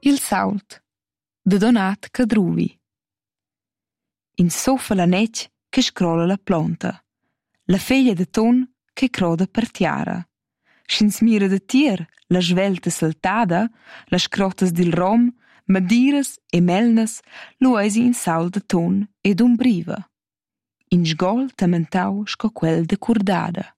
Il sault, da Donat Cadruvi. In soffa la netg che scrolla la plonta, la feglia de ton che croda per tiara. Sch'ins mira da tier la svelta saltada, las scrotas dil rom, madiras e melnas, lu eisi in saul de ton ed umbriva. In sgol tamentau sco quel da curdada.